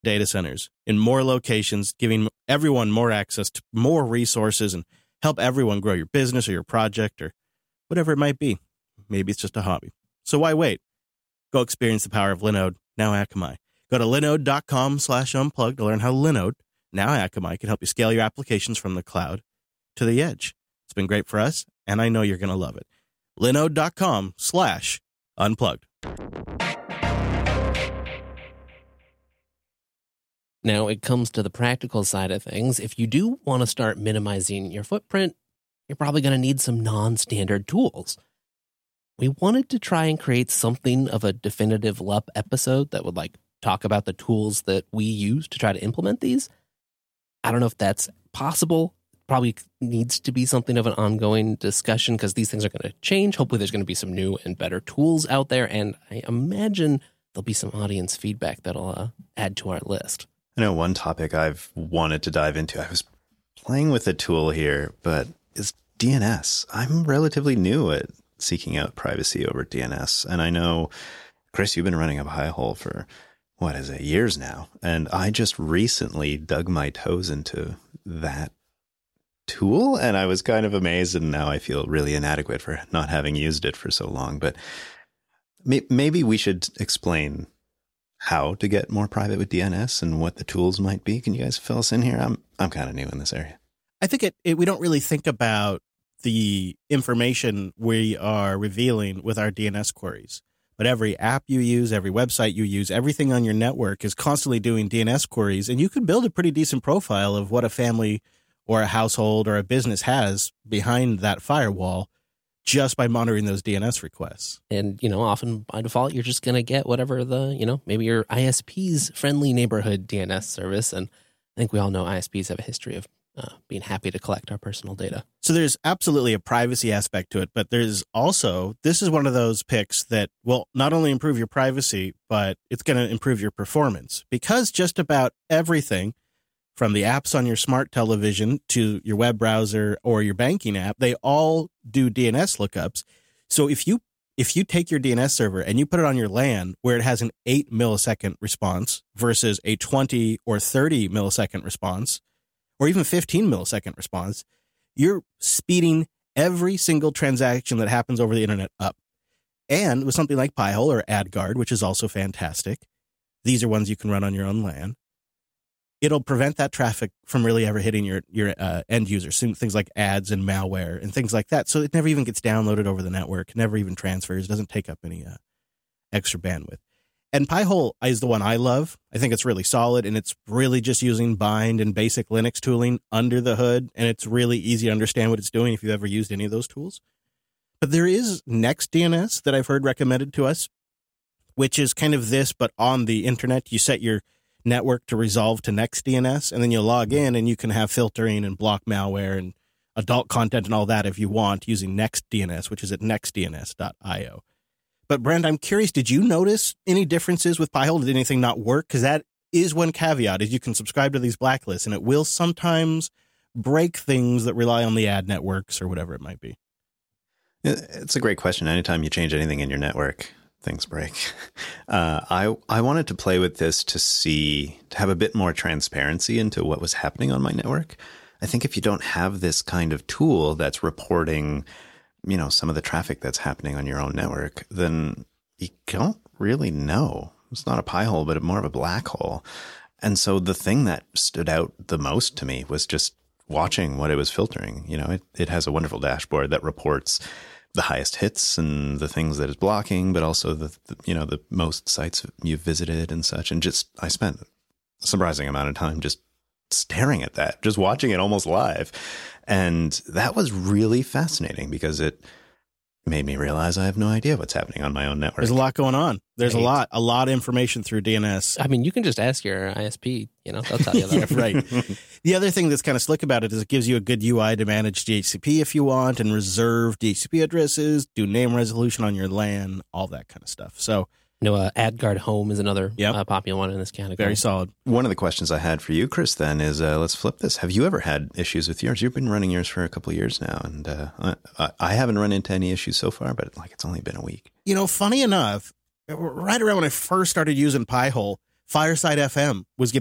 data centers in more locations, giving everyone more access to more resources and help everyone grow your business or your project or whatever it might be. Maybe it's just a hobby. So why wait? Go experience the power of Linode, now Akamai. Go to linode.com/unplugged to learn how Linode, now Akamai, can help you scale your applications from the cloud to the edge. It's been great for us, and I know you're going to love it. Linode.com/unplugged. Now, it comes to the practical side of things. If you do want to start minimizing your footprint, you're probably going to need some non-standard tools. We wanted to try and create something of a definitive LUP episode that would talk about the tools that we use to try to implement these. I don't know if that's possible. Probably needs to be something of an ongoing discussion because these things are going to change. Hopefully there's going to be some new and better tools out there. And I imagine there'll be some audience feedback that'll add to our list. I know one topic I've wanted to dive into. I was playing with a tool here, but is DNS. I'm relatively new at seeking out privacy over DNS. And I know, Chris, you've been running a Pi-hole for, years now. And I just recently dug my toes into that tool. And I was kind of amazed. And now I feel really inadequate for not having used it for so long. But maybe we should explain how to get more private with DNS and what the tools might be. Can you guys fill us in here? I'm kind of new in this area. I think we don't really think about the information we are revealing with our DNS queries. But every app you use, every website you use, everything on your network is constantly doing DNS queries. And you could build a pretty decent profile of what a family or a household or a business has behind that firewall just by monitoring those DNS requests. And, often by default, you're just going to get whatever maybe your ISP's friendly neighborhood DNS service. And I think we all know ISPs have a history of being happy to collect our personal data. So there's absolutely a privacy aspect to it, but there's also, this is one of those picks that will not only improve your privacy, but it's going to improve your performance because just about everything from the apps on your smart television to your web browser or your banking app, they all do DNS lookups. So if you take your DNS server and you put it on your LAN where it has an 8 millisecond response versus a 20 or 30 millisecond response, or even 15 millisecond response, you're speeding every single transaction that happens over the internet up. And with something like Pi-hole or AdGuard, which is also fantastic, these are ones you can run on your own LAN. It'll prevent that traffic from really ever hitting your end users, things like ads and malware and things like that. So it never even gets downloaded over the network, never even transfers, doesn't take up any extra bandwidth. And Pi-hole is the one I love. I think it's really solid, and it's really just using bind and basic Linux tooling under the hood, and it's really easy to understand what it's doing if you've ever used any of those tools. But there is NextDNS that I've heard recommended to us, which is kind of this, but on the internet. You set your network to resolve to NextDNS, and then you log in, and you can have filtering and block malware and adult content and all that if you want using NextDNS, which is at nextdns.io. But Brent, I'm curious, did you notice any differences with Pi-hole? Did anything not work? Because that is one caveat, is you can subscribe to these blacklists, and it will sometimes break things that rely on the ad networks or whatever it might be. It's a great question. Anytime you change anything in your network, things break. I wanted to play with this to have a bit more transparency into what was happening on my network. I think if you don't have this kind of tool that's reporting some of the traffic that's happening on your own network, then you don't really know. It's not a Pi-hole, but more of a black hole. And so the thing that stood out the most to me was just watching what it was filtering. It has a wonderful dashboard that reports the highest hits and the things that it's blocking, but also the most sites you've visited and such. And I spent a surprising amount of time just staring at that, just watching it almost live. And that was really fascinating because it made me realize I have no idea what's happening on my own network. There's a lot going on. There's a lot of information through DNS. I mean, you can just ask your ISP, they'll tell you that. Yeah, right. The other thing that's kind of slick about it is it gives you a good UI to manage DHCP if you want and reserve DHCP addresses, do name resolution on your LAN, all that kind of stuff. So, AdGuard Home is another popular one in this category. Very solid. One of the questions I had for you, Chris, then is let's flip this. Have you ever had issues with yours? You've been running yours for a couple of years now, and I haven't run into any issues so far, but it's only been a week. Funny enough, right around when I first started using Pi-hole, Fireside FM was getting